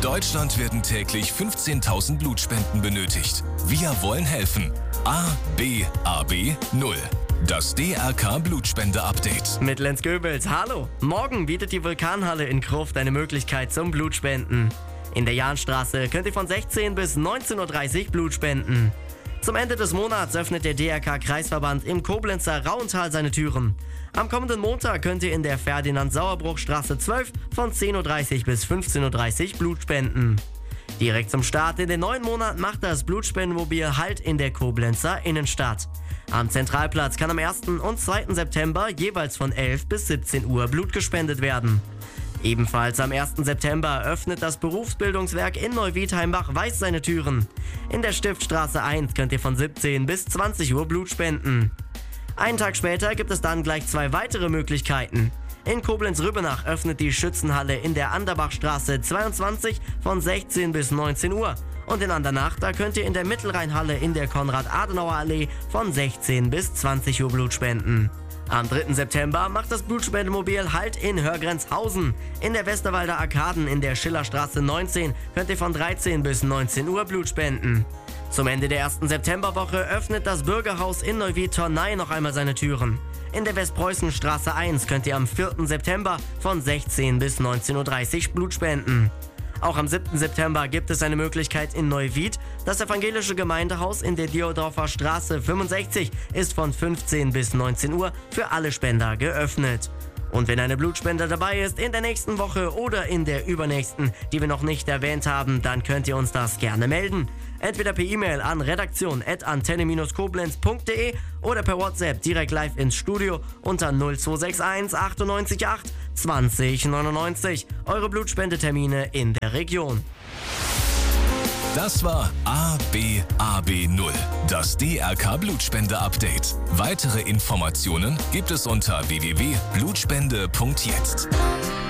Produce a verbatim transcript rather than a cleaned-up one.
In Deutschland werden täglich fünfzehntausend Blutspenden benötigt. Wir wollen helfen. A B A B null. Das D R K Blutspende-Update. Mit Lenz Goebels, hallo. Morgen bietet die Vulkanhalle in Krufft eine Möglichkeit zum Blutspenden. In der Jahnstraße könnt ihr von sechzehn bis neunzehn Uhr dreißig Blut spenden. Zum Ende des Monats öffnet der D R K-Kreisverband im Koblenzer Rauental seine Türen. Am kommenden Montag könnt ihr in der Ferdinand-Sauerbruch-Straße zwölf von zehn Uhr dreißig bis fünfzehn Uhr dreißig Blut spenden. Direkt zum Start in den neuen Monat macht das Blutspendenmobil Halt in der Koblenzer Innenstadt. Am Zentralplatz kann am ersten und zweiten September jeweils von elf bis siebzehn Uhr Blut gespendet werden. Ebenfalls am ersten September öffnet das Berufsbildungswerk in Neuwiedheimbach-Weiß seine Türen. In der Stiftstraße eins könnt ihr von siebzehn bis zwanzig Uhr Blut spenden. Einen Tag später gibt es dann gleich zwei weitere Möglichkeiten. In Koblenz-Rübbenach öffnet die Schützenhalle in der Anderbachstraße zweiundzwanzig von sechzehn bis neunzehn Uhr. Und in Andernach, da könnt ihr in der Mittelrheinhalle in der Konrad-Adenauer-Allee von sechzehn bis zwanzig Uhr Blut spenden. Am dritten September macht das Blutspendemobil Halt in Hörgrenzhausen. In der Westerwalder Arkaden in der Schillerstraße neunzehn könnt ihr von dreizehn bis neunzehn Uhr Blut spenden. Zum Ende der ersten Septemberwoche öffnet das Bürgerhaus in Neuwied-Tornay noch einmal seine Türen. In der Westpreußenstraße eins könnt ihr am vierten September von sechzehn bis neunzehn Uhr dreißig Blut spenden. Auch am siebten September gibt es eine Möglichkeit in Neuwied. Das evangelische Gemeindehaus in der Diodorfer Straße fünfundsechzig ist von fünfzehn bis neunzehn Uhr für alle Spender geöffnet. Und wenn eine Blutspende dabei ist in der nächsten Woche oder in der übernächsten, die wir noch nicht erwähnt haben, dann könnt ihr uns das gerne melden. Entweder per E-Mail an redaktion at antenne dash koblenz punkt de oder per WhatsApp direkt live ins Studio unter null zwei sechs eins achtundneunzig acht zwanzig neunundneunzig. Eure Blutspendetermine in der Region. Das war A B A B null, das D R K Blutspende-Update. Weitere Informationen gibt es unter w w w punkt blutspende punkt jetzt.